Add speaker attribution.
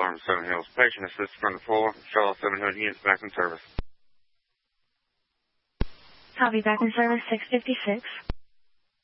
Speaker 1: Farm, Seven Hills. Patient assist from the floor. Charlotte 700 units back in service.
Speaker 2: Copy, back in service 656.